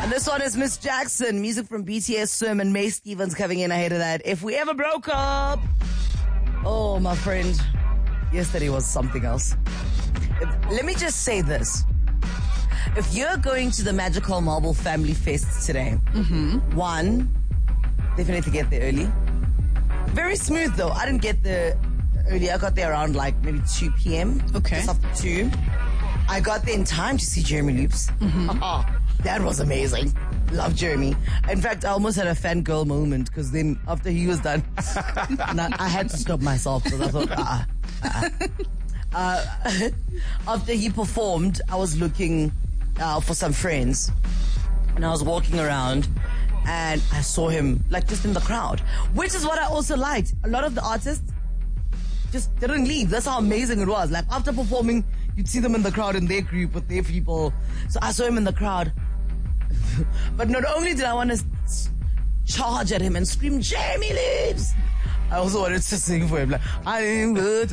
And this one is Miss Jackson, music from BTS Swim, and May Stevens coming in ahead of that. If we ever broke up. Oh, my friend. Yesterday was something else. Let me just say this. If you're going to the Magical Marble Family Fest today, one, definitely get there early. Very smooth though. I didn't get there early. I got there around like maybe 2 p.m. Okay. Just after 2. I got there in time to see Jeremy Loops. That was amazing. Love Jeremy. In fact, I almost had a fangirl moment because then after he was done, I had to stop myself because I thought, after he performed, I was looking for some friends and I was walking around and I saw him like just in the crowd, which is what I also liked. A lot of the artists just didn't leave. That's how amazing it was. Like after performing, you'd see them in the crowd in their group with their people. So I saw him in the crowd. But not only did I want to charge at him and scream, Jeremy Lives, I also wanted to sing for him like, I am good.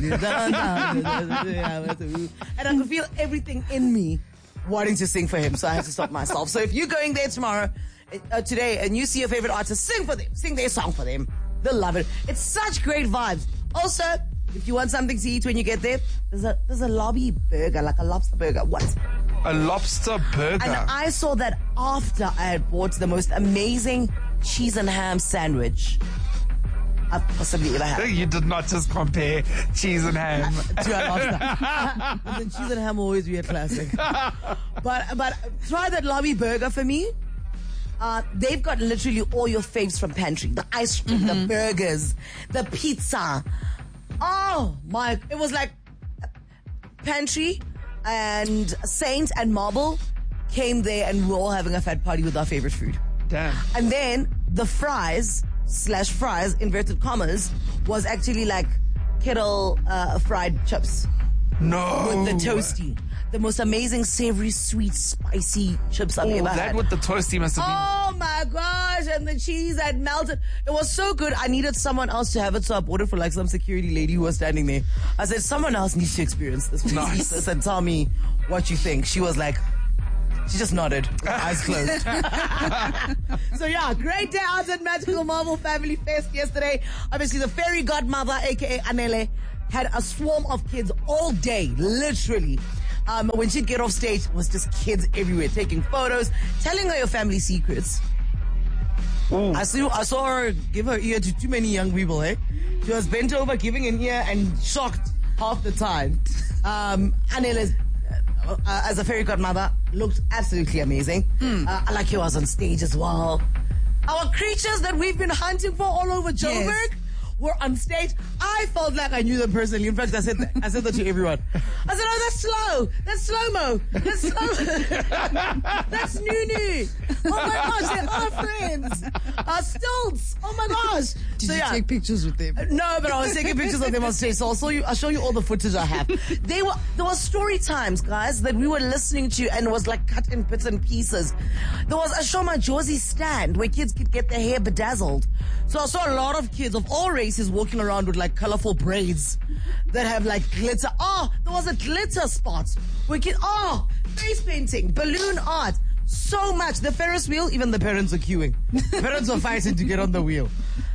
And I could feel everything in me wanting to sing for him. So I had to stop myself. So if you're going there today, and you see your favorite artist, sing for them. Sing their song for them. They'll love it. It's such great vibes. Also, if you want something to eat when you get there, there's a lobby burger, like a lobster burger. What? A lobster burger. And I saw that after I had bought the most amazing cheese and ham sandwich I've possibly ever had. You did not just compare cheese and ham to a lobster. Listen, cheese and ham will always be a classic. But try that lobby burger for me. They've got literally all your faves from pantry. The ice cream, the burgers, the pizza. Oh my, it was like pantry and Saint and Marble came there and we were all having a fat party with our favorite food. Damn. And then the fries, inverted commas, was actually like kettle fried chips. No. With the toasty. The most amazing, savory, sweet, spicy chips I've ever had. That with the toasty must have been... Oh my gosh, and the cheese had melted. It was so good. I needed someone else to have it, so I bought it for like some security lady who was standing there. I said, someone else needs to experience this. Please eat this and tell me what you think. She was like, she just nodded, eyes closed. So yeah, great day out at Magical Marble Family Fest yesterday. Obviously the fairy godmother, aka Anele, had a swarm of kids all day, literally. When she'd get off stage, it was just kids everywhere taking photos, telling her your family secrets. I saw her give her ear to too many young people, eh? She was bent over giving an ear and shocked half the time. Anele, as a fairy godmother, looked absolutely amazing. Like he was on stage as well. Our creatures that we've been hunting for all over Joburg were on stage. I felt like I knew them personally. In fact, I said that to everyone. I said, oh, that's slow. That's slow-mo. That's slow. That's Nunu. Oh my gosh, they are friends. Stilts. Oh my gosh. Did you take pictures with them? No, but I was taking pictures of them on stage. So I'll show you all the footage I have. There were story times, guys, that we were listening to and it was like cut in bits and pieces. There was a Shoma Josie stand where kids could get their hair bedazzled. So I saw a lot of kids of all races walking around with like colorful braids that have like glitter. Oh, there was a glitter spot where kids, face painting, balloon art, so much. The Ferris wheel, even the parents are queuing. The parents are fighting to get on the wheel.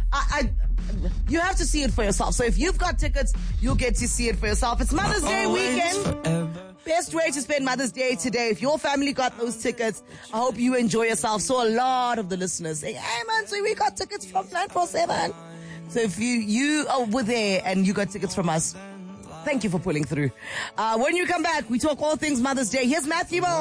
You have to see it for yourself. So if you've got tickets, you'll get to see it for yourself. It's Mother's Day weekend. Best way to spend Mother's Day today. If your family got those tickets, I hope you enjoy yourself. So a lot of the listeners say, hey man, so we got tickets from 947. So if you were there and you got tickets from us, thank you for pulling through. When you come back, we talk all things Mother's Day. Here's Matthew Ball.